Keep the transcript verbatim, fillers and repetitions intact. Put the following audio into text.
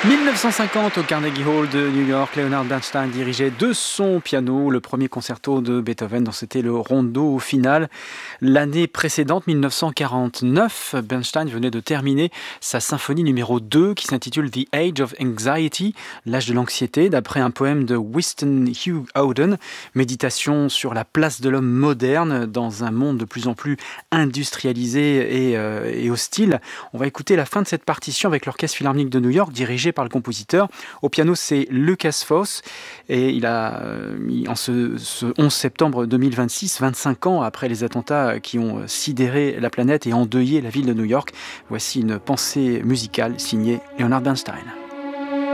dix-neuf cent cinquante au Carnegie Hall de New York, Leonard Bernstein dirigeait de son piano le premier concerto de Beethoven, dont c'était le rondo final. L'année précédente, dix-neuf cent quarante-neuf, Bernstein venait de terminer sa symphonie numéro deux qui s'intitule The Age of Anxiety, l'âge de l'anxiété, d'après un poème de Winston Hugh Auden, méditation sur la place de l'homme moderne dans un monde de plus en plus industrialisé et, euh, et hostile. On va écouter la fin de cette partition avec l'Orchestre Philharmonique de New York, dirigé par le compositeur. Au piano, c'est Lucas Foss et il a, euh, en ce, ce onze septembre deux mille vingt-six, vingt-cinq ans après les attentats qui ont sidéré la planète et endeuillé la ville de New York, voici une pensée musicale signée Leonard Bernstein.